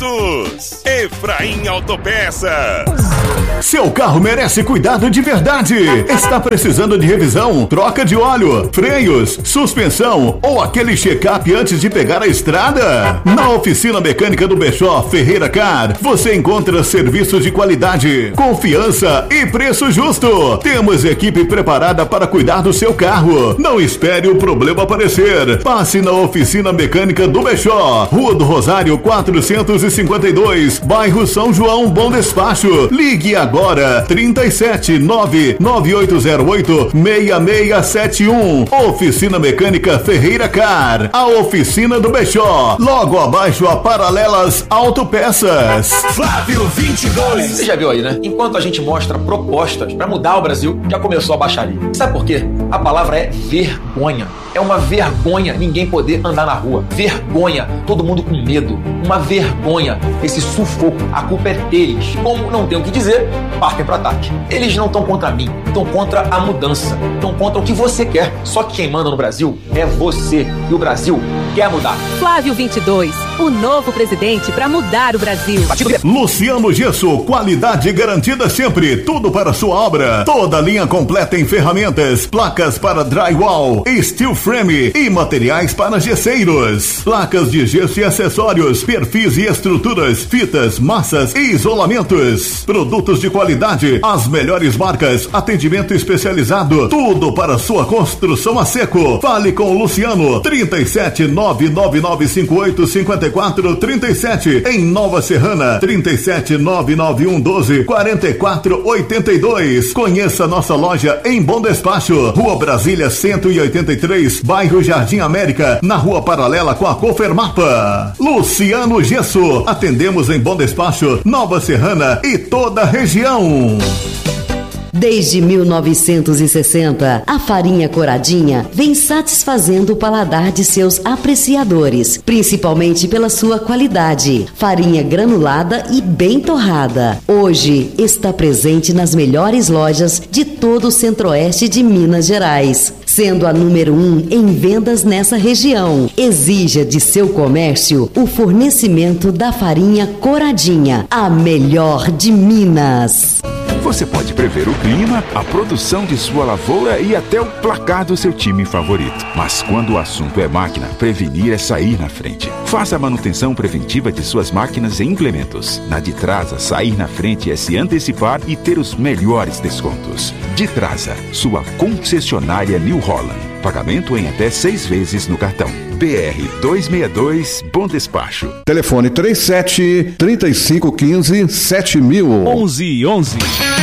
Efraim Autopeças. Seu carro merece cuidado de verdade. Está precisando de revisão, troca de óleo, freios, suspensão ou aquele check-up antes de pegar a estrada? Na oficina mecânica do Bechó Ferreira Car, você encontra serviços de qualidade, confiança e preço justo. Temos equipe preparada para cuidar do seu carro. Não espere o problema aparecer. Passe na oficina mecânica do Bechó, Rua do Rosário 452, bairro São João, Bom Despacho. Ligue agora 37998086671. Oficina Mecânica Ferreira Car, a oficina do Bechó, logo abaixo a Paralelas Autopeças. Flávio 22. Você já viu aí, né? Enquanto a gente mostra propostas para mudar o Brasil, já começou a baixaria. Sabe por quê? A palavra é vergonha. É uma vergonha ninguém poder andar na rua. Vergonha, todo mundo com medo. Uma vergonha, esse sufoco. A culpa é deles. Como não tem o que dizer, partem para ataque. Eles não estão contra mim, estão contra a mudança. Estão contra o que você quer. Só que quem manda no Brasil é você. E o Brasil quer mudar. Flávio 22, o novo presidente para mudar o Brasil. Luciano Gesso, qualidade garantida sempre. Tudo para sua obra. Toda linha completa em ferramentas, placas para drywall, steel frame e materiais para gesseiros. Placas de gesso e acessórios, perfis e estruturas, fitas, massas e isolamentos. Produtos de qualidade, as melhores marcas, atendimento especializado. Tudo para sua construção a seco. Fale com o Luciano. 37999585437 em Nova Serrana. 37991124482. Conheça nossa loja em Bom Despacho, Rua Brasília 183, bairro Jardim América, na rua paralela com a Cofermapa. Luciano Gesso, atendemos em Bom Despacho, Nova Serrana e toda a região. Desde 1960, a farinha Coradinha vem satisfazendo o paladar de seus apreciadores, principalmente pela sua qualidade. Farinha granulada e bem torrada. Hoje está presente nas melhores lojas de todo o centro-oeste de Minas Gerais, sendo a número 1 em vendas nessa região. Exija de seu comércio o fornecimento da farinha Coradinha, a melhor de Minas. Você pode prever o clima, a produção de sua lavoura e até o placar do seu time favorito. Mas quando o assunto é máquina, prevenir é sair na frente. Faça a manutenção preventiva de suas máquinas e implementos. Na Ditrasa, sair na frente é se antecipar e ter os melhores descontos. Ditrasa, sua concessionária New Holland. Pagamento em até 6 vezes no cartão. BR 262, Bom Despacho. Telefone 37 3515 7000. 1111.